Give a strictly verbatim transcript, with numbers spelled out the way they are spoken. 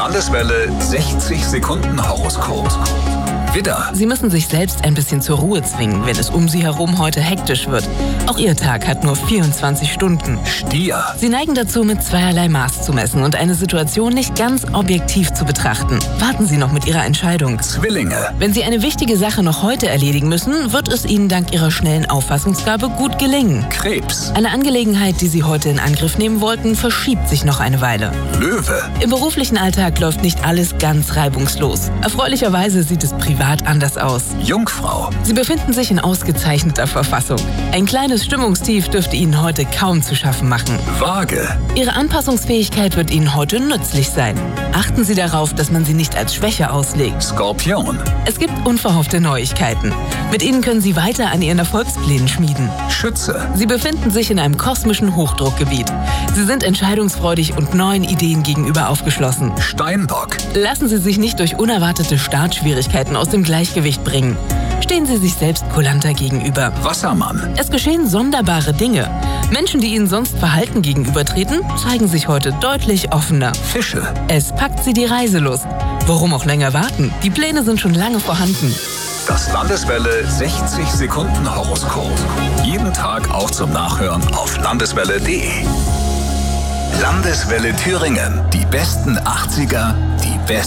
Landeswelle sechzig Sekunden Horoskop. Widder. Sie müssen sich selbst ein bisschen zur Ruhe zwingen, wenn es um Sie herum heute hektisch wird. Auch Ihr Tag hat nur vierundzwanzig Stunden. Stier. Sie neigen dazu, mit zweierlei Maß zu messen und eine Situation nicht ganz objektiv zu betrachten. Warten Sie noch mit Ihrer Entscheidung. Zwillinge. Wenn Sie eine wichtige Sache noch heute erledigen müssen, wird es Ihnen dank Ihrer schnellen Auffassungsgabe gut gelingen. Krebs. Eine Angelegenheit, die Sie heute in Angriff nehmen wollten, verschiebt sich noch eine Weile. Löwe. Im beruflichen Alltag läuft nicht alles ganz reibungslos. Erfreulicherweise sieht es privat anders aus. Jungfrau. Sie befinden sich in ausgezeichneter Verfassung. Ein kleines Stimmungstief dürfte Ihnen heute kaum zu schaffen machen. Waage. Ihre Anpassungsfähigkeit wird Ihnen heute nützlich sein. Achten Sie darauf, dass man sie nicht als Schwäche auslegt. Skorpion. Es gibt unverhoffte Neuigkeiten. Mit ihnen können Sie weiter an Ihren Erfolgsplänen schmieden. Schütze. Sie befinden sich in einem kosmischen Hochdruckgebiet. Sie sind entscheidungsfreudig und neuen Ideen gegenüber aufgeschlossen. Steinbock. Lassen Sie sich nicht durch unerwartete Startschwierigkeiten aus dem Gleichgewicht bringen. Stehen Sie sich selbst kulanter gegenüber. Wassermann. Es geschehen sonderbare Dinge. Menschen, die Ihnen sonst verhalten gegenübertreten, zeigen sich heute deutlich offener. Fische. Es packt Sie die Reiselust. Warum auch länger warten? Die Pläne sind schon lange vorhanden. Das Landeswelle sechzig Sekunden Horoskop. Jeden Tag auch zum Nachhören auf landeswelle punkt de. Landeswelle Thüringen. Die besten achtziger,